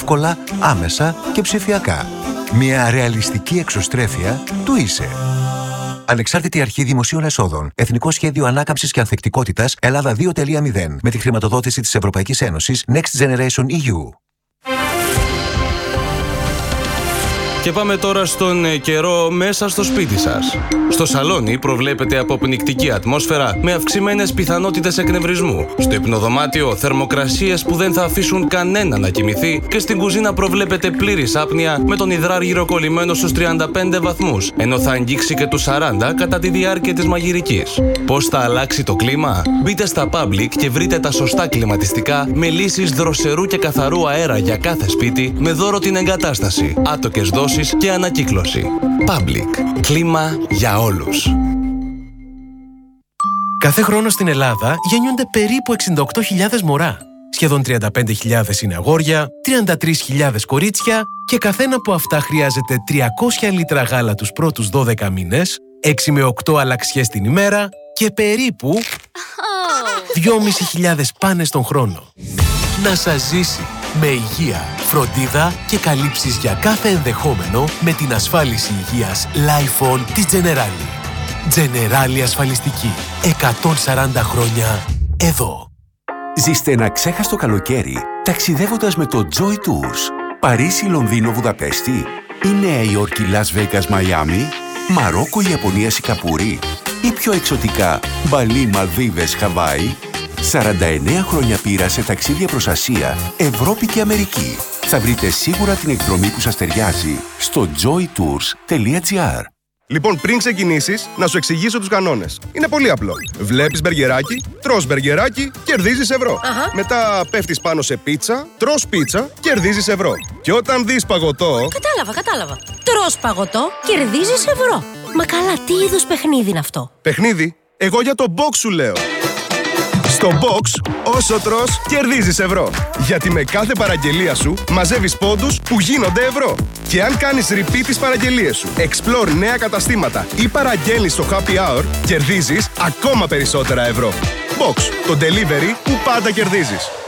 εύκολα, άμεσα και ψηφιακά. Μια ρεαλιστική εξωστρέφεια του είσαι. Ανεξάρτητη Αρχή Δημοσίων Εσόδων. Εθνικό Σχέδιο Ανάκαμψης και Ανθεκτικότητας Ελλάδα 2.0. Με τη χρηματοδότηση της Ευρωπαϊκής Ένωσης Next Generation EU. Και πάμε τώρα στον καιρό μέσα στο σπίτι σας. Στο σαλόνι προβλέπεται αποπνικτική ατμόσφαιρα με αυξημένες πιθανότητες εκνευρισμού. Στο υπνοδωμάτιο θερμοκρασίες που δεν θα αφήσουν κανένα να κοιμηθεί και στην κουζίνα προβλέπεται πλήρης άπνοια με τον υδράργυρο κολλημένο στους 35 βαθμούς, ενώ θα αγγίξει και τους 40 κατά τη διάρκεια της μαγειρικής. Πώς θα αλλάξει το κλίμα? Μπείτε στα Public και βρείτε τα σωστά κλιματιστικά με λύσεις δροσερού και καθαρού αέρα για κάθε σπίτι με δώρο την εγκατάσταση, άτοκες δόσεις και ανακύκλωση. Public. Κλίμα για όλους. Κάθε χρόνο στην Ελλάδα γεννιούνται περίπου 68.000 μωρά. Σχεδόν 35.000 είναι αγόρια, 33.000 κορίτσια και καθένα από αυτά χρειάζεται 300 λίτρα γάλα τους πρώτους 12 μήνες, 6 με 8 αλλαξιές την ημέρα και περίπου 2.500 πάνες τον χρόνο. Να σας ζήσει με υγεία, φροντίδα και καλύψεις για κάθε ενδεχόμενο με την ασφάλιση υγείας Lifon της Generali. Generali ασφαλιστική. 140 χρόνια εδώ. Ζήστε ένα ξέχαστο καλοκαίρι ταξιδεύοντας με το Joy Tours. Παρίσι, Λονδίνο, Βουδαπέστη ή Νέα Υόρκη, Las Vegas, Μαϊάμι, Μαρόκο, Ιαπωνία, Σιγκαπούρη ή πιο εξωτικά Μπαλί, Μαλδίβες, Χαβάη. 49 χρόνια πείρα σε ταξίδια προς Ασία, Ευρώπη και Αμερική. Θα βρείτε σίγουρα την εκδρομή που σας ταιριάζει στο joytours.gr. Λοιπόν, πριν ξεκινήσεις, να σου εξηγήσω τους κανόνες. Είναι πολύ απλό. Βλέπεις μπεργκεράκι, τρως μπεργκεράκι, κερδίζεις ευρώ. Μετά πέφτεις πάνω σε πίτσα, τρως πίτσα, κερδίζεις ευρώ. Και όταν δεις παγωτό... Κατάλαβα. Τρως παγωτό, κερδίζεις ευρώ. Μα καλά, τι είδους παιχνίδι είναι αυτό? Παιχνίδι? Εγώ για το box σου λέω. Στο box, όσο τρως, κερδίζεις ευρώ. Γιατί με κάθε παραγγελία σου μαζεύεις πόντους που γίνονται ευρώ. Και αν κάνεις repeat τις παραγγελίες σου, explore νέα καταστήματα ή παραγγέλνεις στο happy hour, κερδίζεις ακόμα περισσότερα ευρώ. Box, το delivery που πάντα κερδίζεις.